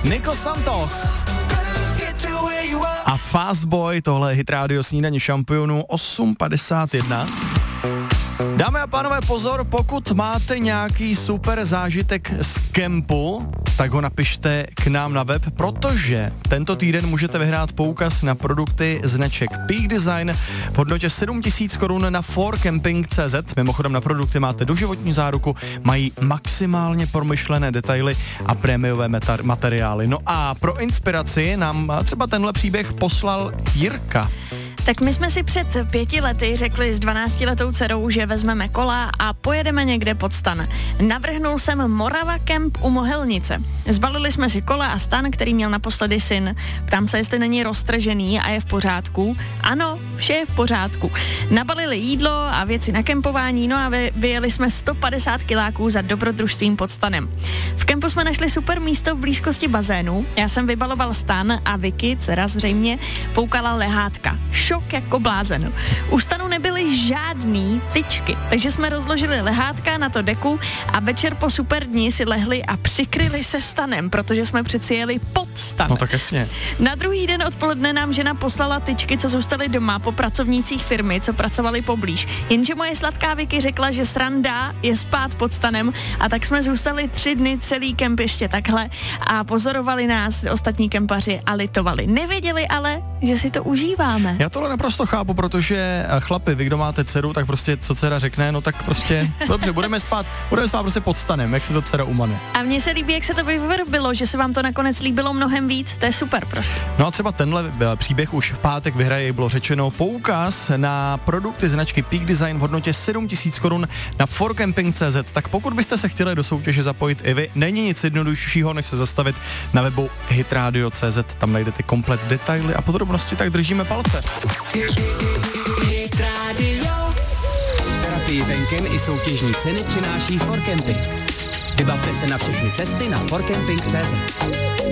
Nico Santos a Fast Boy, tohle je Hit Radio Snídaně šampionů 8:51. Dámy a pánové, pozor, pokud máte nějaký super zážitek z kempu, tak ho napište k nám na web, protože tento týden můžete vyhrát poukaz na produkty značek Peak Design v hodnotě 7 000 korun na forcamping.cz. Mimochodem na produkty máte doživotní záruku, mají maximálně promyšlené detaily a prémiové materiály. No a pro inspiraci nám třeba tenhle příběh poslal Jirka. Tak my jsme si před 5 lety řekli s 12letou dcerou, že vezmeme kola a pojedeme někde pod stan. Navrhnul jsem Morava Kemp u Mohelnice. Zbalili jsme si kola a stan, který měl naposledy syn. Ptám se, jestli není roztržený a je v pořádku. Ano, vše je v pořádku. Nabalili jídlo a věci na kempování, no a vyjeli jsme 150 kiláků za dobrodružstvím pod stanem. V kempu jsme našli super místo v blízkosti bazénu. Já jsem vybaloval stan a Vicky, dcera zřejmě, foukala lehátka. Šok jako blázen. U stanu nebyly žádný tyčky, takže jsme rozložili lehátka na to deku a večer po super dni si lehli a přikryli se stanem, protože jsme přeci jeli pod stan. No tak jasně. Na druhý den odpoledne nám žena poslala tyčky, co zůstaly doma po pracovnících firmy, co pracovali poblíž. Jenže moje sladká Vicky řekla, že sranda je spát pod stanem a tak jsme zůstali 3 dny celý kemp ještě takhle a pozorovali nás ostatní kempaři a litovali. Nevěděli ale, že si to užíváme. Já tohle naprosto chápu, protože chlapi, vy kdo máte dceru, tak prostě co dcera řekne, no tak prostě dobře, budeme spát prostě pod stanem, jak si to dcera umane. A mně se líbí, jak se to vyvrbilo, že se vám to nakonec líbilo mnohem víc, to je super prostě. No a třeba tenhle příběh už v pátek vyhraje, bylo řečeno, poukaz na produkty značky Peak Design v hodnotě 7 000 korun na forcamping.cz. Tak pokud byste se chtěli do soutěže zapojit i vy, není nic jednoduššího, než se zastavit na webu hitradio.cz, tam najdete komplet detaily a podrobnosti, tak držíme palce. Hit Radio. Terapii venkem i soutěžní ceny přináší Forcamping. Vybavte se na všechny cesty na forcamping.cz.